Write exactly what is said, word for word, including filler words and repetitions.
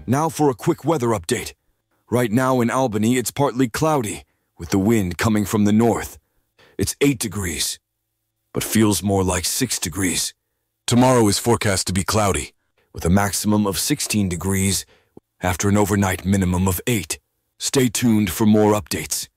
Now for a quick weather update. Right now in Albany, it's partly cloudy, with the wind coming from the north. It's eight degrees, but feels more like six degrees. Tomorrow is forecast to be cloudy, with a maximum of sixteen degrees after an overnight minimum of eight. Stay tuned for more updates.